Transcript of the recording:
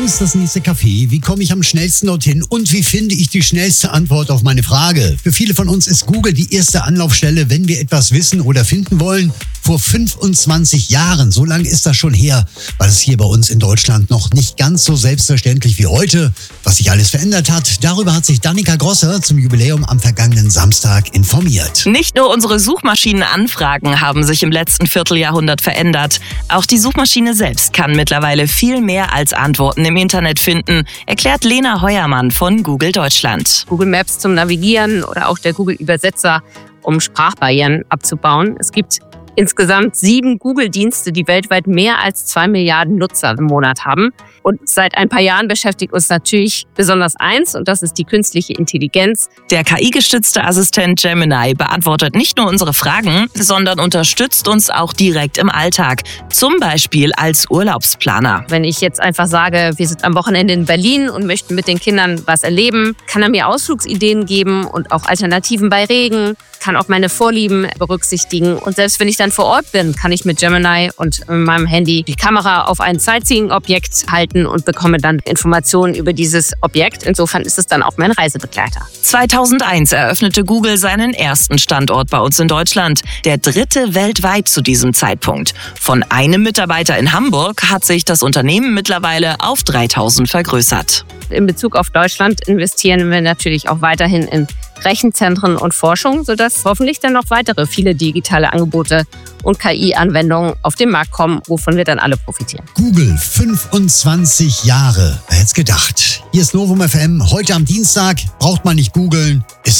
Wo ist das nächste Café? Wie komme ich am schnellsten dorthin? Und wie finde ich die schnellste Antwort auf meine Frage? Für viele von uns ist Google die erste Anlaufstelle, wenn wir etwas wissen oder finden wollen. Vor 25 Jahren, so lange ist das schon her, war es hier bei uns in Deutschland noch nicht ganz so selbstverständlich wie heute. Was sich alles verändert hat, darüber hat sich Danica Grosser zum Jubiläum am vergangenen Samstag informiert. Nicht nur unsere Suchmaschinenanfragen haben sich im letzten Vierteljahrhundert verändert. Auch die Suchmaschine selbst kann mittlerweile viel mehr als Antworten im Internet finden, erklärt Lena Heuermann von Google Deutschland. Google Maps zum Navigieren oder auch der Google-Übersetzer, um Sprachbarrieren abzubauen. Es gibt insgesamt 7 Google-Dienste, die weltweit mehr als 2 Milliarden Nutzer im Monat haben. Und seit ein paar Jahren beschäftigt uns natürlich besonders eins, und das ist die künstliche Intelligenz. Der KI-gestützte Assistent Gemini beantwortet nicht nur unsere Fragen, sondern unterstützt uns auch direkt im Alltag. Zum Beispiel als Urlaubsplaner. Wenn ich jetzt einfach sage, wir sind am Wochenende in Berlin und möchten mit den Kindern was erleben, kann er mir Ausflugsideen geben und auch Alternativen bei Regen, kann auch meine Vorlieben berücksichtigen. Und selbst wenn ich dann vor Ort bin, kann ich mit Gemini und meinem Handy die Kamera auf ein Sightseeing-Objekt halten und bekomme dann Informationen über dieses Objekt. Insofern ist es dann auch mein Reisebegleiter. 2001 eröffnete Google seinen ersten Standort bei uns in Deutschland, der 3. weltweit zu diesem Zeitpunkt. Von einem Mitarbeiter in Hamburg hat sich das Unternehmen mittlerweile auf 3000 vergrößert. In Bezug auf Deutschland investieren wir natürlich auch weiterhin in Rechenzentren und Forschung, sodass hoffentlich dann noch weitere viele digitale Angebote und KI-Anwendungen auf den Markt kommen, wovon wir dann alle profitieren. Google, 25 Jahre. Wer hätte es gedacht? Hier ist Novum FM. Heute am Dienstag braucht man nicht googeln, ist